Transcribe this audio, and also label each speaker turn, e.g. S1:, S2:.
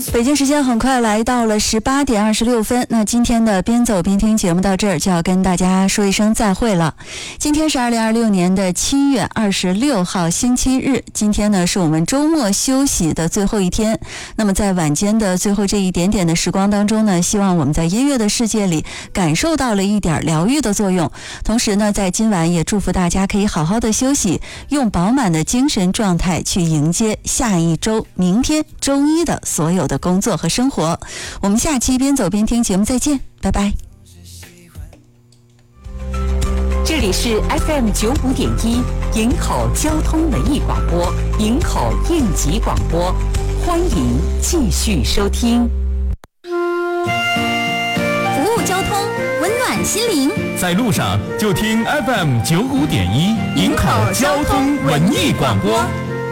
S1: 北京时间很快来到了18点26分，那今天的边走边听节目到这儿就要跟大家说一声再会了。今天是2026年的7月26号星期日，今天呢是我们周末休息的最后一天。那么在晚间的最后这一点点的时光当中呢，希望我们在音乐的世界里感受到了一点疗愈的作用。同时呢，在今晚也祝福大家可以好好的休息，用饱满的精神状态去迎接下一周明天周一的所有的工作和生活。我们下期边走边听节目再见，拜拜。
S2: 这里是 FM95.1 营口交通文艺广播，营口应急广播，欢迎继续收听。
S3: 服务交通，温暖心灵，
S4: 在路上就听 FM95.1 营口交通文艺广播。